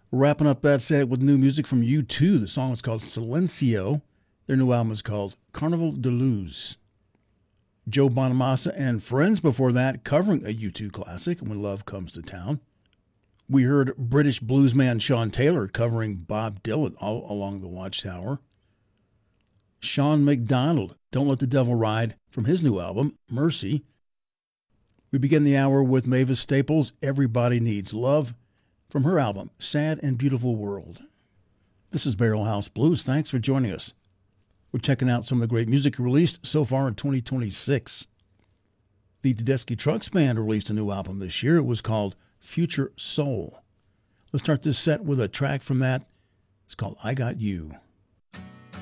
We're wrapping up that set with new music from U2. The song is called Silencio. Their new album is called Carnival de Luz. Joe Bonamassa and Friends before that, covering a U2 classic, When Love Comes to Town. We heard British bluesman Sean Taylor covering Bob Dylan all along the Watchtower. Sean McDonald, Don't Let the Devil Ride, from his new album, Mercy. We begin the hour with Mavis Staples, Everybody Needs Love, from her album, Sad and Beautiful World. This is Barrel House Blues. Thanks for joining us. We're checking out some of the great music released so far in 2026. The Tedeschi Trucks Band released a new album this year. It was called Future Soul. Let's start this set with a track from that. It's called I Got You.